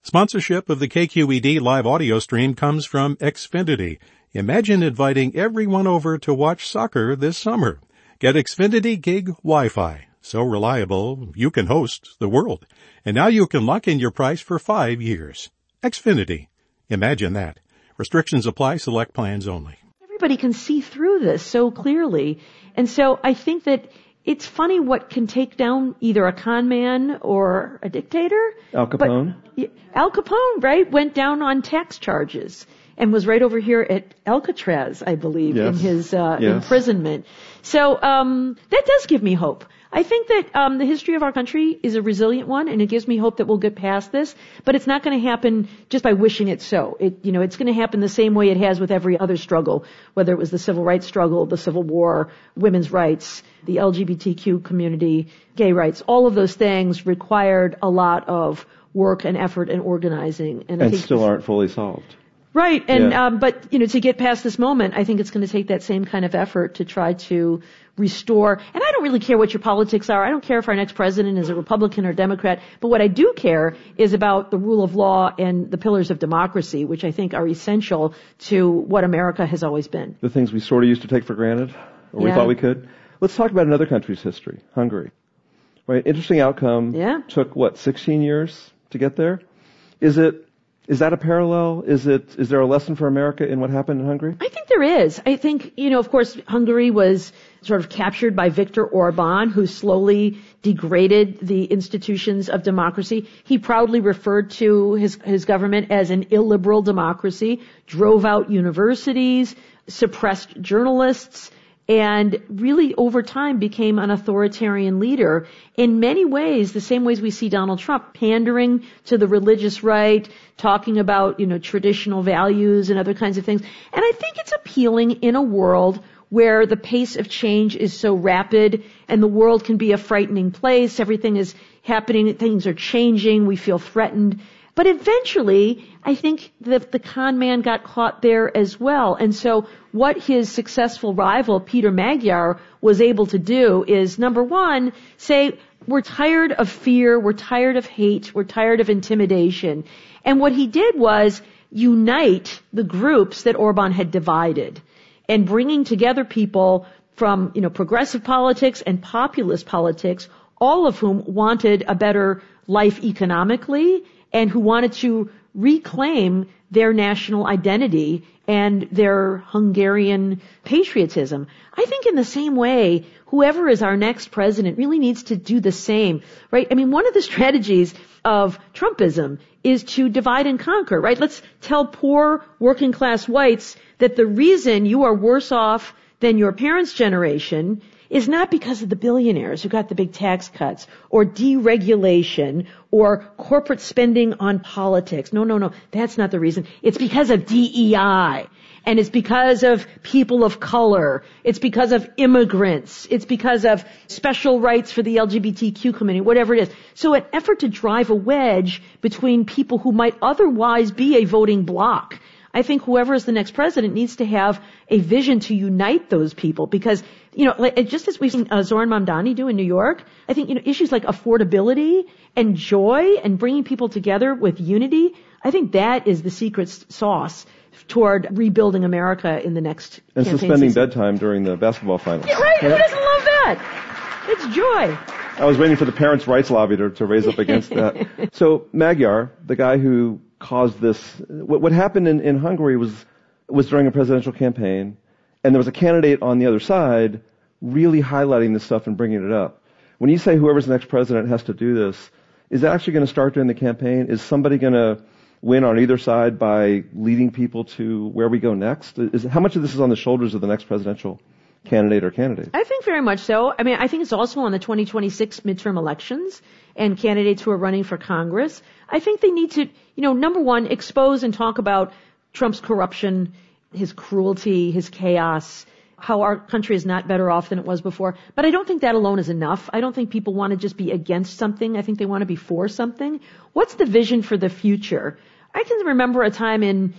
Sponsorship of the KQED live audio stream comes from Xfinity. Imagine inviting everyone over to watch soccer this summer. Get Xfinity Gig Wi-Fi. So reliable, you can host the world. And now you can lock in your price for 5 years. Xfinity. Imagine that. Restrictions apply. Select plans only. Everybody can see through this so clearly. And so I think that it's funny what can take down either a con man or a dictator. Al Capone. Al Capone, right, went down on tax charges and was right over here at Alcatraz, I believe, Yes. in his imprisonment. So that does give me hope. I think that the history of our country is a resilient one, and it gives me hope that we'll get past this. But it's not going to happen just by wishing it so. It's going to happen the same way it has with every other struggle, whether it was the civil rights struggle, the Civil War, women's rights, the LGBTQ community, gay rights. All of those things required a lot of work and effort and organizing, and I think still aren't fully solved. Right, and but to get past this moment, I think it's going to take that same kind of effort to try to restore. And I don't really care what your politics are. I don't care if our next president is a Republican or Democrat. But what I do care is about the rule of law and the pillars of democracy, which I think are essential to what America has always been. The things we sort of used to take for granted, or we thought we could. Let's talk about another country's history, Hungary. Right, interesting outcome. Yeah. Took 16 years to get there? Is that a parallel? Is there a lesson for America in what happened in Hungary? I think there is. I think, of course, Hungary was sort of captured by Viktor Orban, who slowly degraded the institutions of democracy. He proudly referred to his government as an illiberal democracy, drove out universities, suppressed journalists, and really over time became an authoritarian leader. In many ways, the same ways we see Donald Trump, pandering to the religious right, talking about, traditional values and other kinds of things. And I think it's appealing in a world where the pace of change is so rapid and the world can be a frightening place. Everything is happening, things are changing, we feel threatened. But eventually, I think that the con man got caught there as well. And so what his successful rival, Peter Magyar, was able to do is, number one, say, we're tired of fear, we're tired of hate, we're tired of intimidation. And what he did was unite the groups that Orban had divided, and bringing together people from, progressive politics and populist politics, all of whom wanted a better life economically, and who wanted to reclaim their national identity and their Hungarian patriotism. I think in the same way, whoever is our next president really needs to do the same, right? I mean, one of the strategies of Trumpism is to divide and conquer, right? Let's tell poor working class whites that the reason you are worse off than your parents' generation is not because of the billionaires who got the big tax cuts or deregulation or corporate spending on politics. No. That's not the reason. It's because of DEI. And it's because of people of color. It's because of immigrants. It's because of special rights for the LGBTQ community, whatever it is. So an effort to drive a wedge between people who might otherwise be a voting bloc. I think whoever is the next president needs to have a vision to unite those people because, just as we've seen Zoran Mamdani do in New York, I think, issues like affordability and joy and bringing people together with unity, I think that is the secret sauce toward rebuilding America in the next and campaign suspending season. bedtime during the basketball finals. Yeah, right? Who doesn't love that? It's joy. I was waiting for the parents' rights lobby to raise up against that. So Magyar, the guy who caused this, what happened in Hungary was during a presidential campaign, and there was a candidate on the other side really highlighting this stuff and bringing it up. When you say whoever's the next president has to do this, is that actually going to start during the campaign? Is somebody going to win on either side by leading people to where we go next? How much of this is on the shoulders of the next presidential candidate or candidate? I think very much so. I mean, I think it's also on the 2026 midterm elections and candidates who are running for Congress. I think they need to, number one, expose and talk about Trump's corruption, his cruelty, his chaos, how our country is not better off than it was before. But I don't think that alone is enough. I don't think people want to just be against something. I think they want to be for something. What's the vision for the future? I can remember a time in,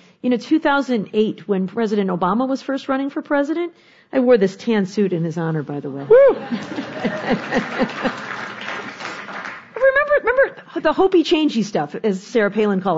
2008 when President Obama was first running for president. I wore this tan suit in his honor, by the way. Woo! Remember the Hopi changey stuff, as Sarah Palin called it.